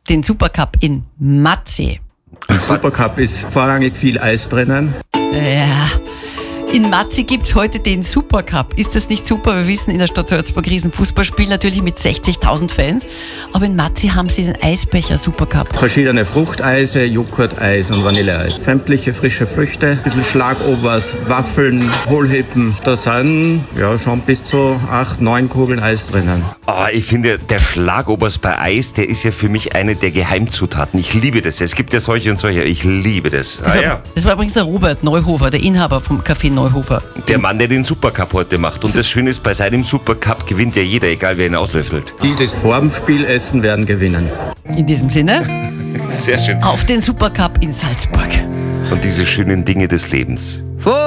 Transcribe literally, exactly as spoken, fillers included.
den Supercup in Matze. Im Supercup ist vorrangig viel Eis drinnen. Ja, in Matze gibt's heute den Supercup. Ist das nicht super? Wir wissen, in der Stadt Salzburg riesen Fußballspiel, natürlich mit sechzigtausend Fans. Aber in Matze haben sie den Eisbecher Supercup. Verschiedene Fruchteise, Joghurteis und Vanilleeis. Sämtliche frische Früchte, ein bisschen Schlagobers, Waffeln, Hohlhippen. Da sind ja schon bis zu acht, neun Kugeln Eis drinnen. Ah, ich finde, der Schlagobers bei Eis, der ist ja für mich eine der Geheimzutaten. Ich liebe das. Es gibt ja solche und solche. Ich liebe das. Das, Ah, war, ja. das war übrigens der Robert Neuhofer, der Inhaber vom Café Neuhofer. Der Mann, der den Supercup heute macht. Und das Schöne ist, bei seinem Supercup gewinnt ja jeder, egal wer ihn auslöffelt. Die das vor dem Spiel essen, werden gewinnen. In diesem Sinne, Sehr schön. auf den Supercup in Salzburg. Und diese schönen Dinge des Lebens.